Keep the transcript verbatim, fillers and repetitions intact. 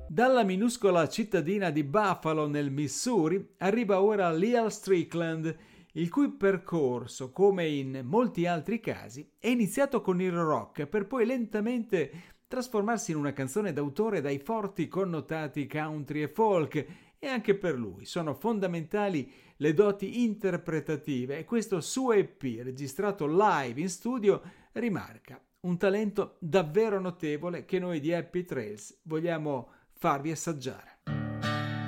Dalla minuscola cittadina di Buffalo nel Missouri arriva ora Leal Strickland, il cui percorso, come in molti altri casi, è iniziato con il rock per poi lentamente trasformarsi in una canzone d'autore dai forti connotati country e folk, e anche per lui sono fondamentali le doti interpretative e questo suo E P registrato live in studio rimarca un talento davvero notevole che noi di Happy Trails vogliamo farvi assaggiare.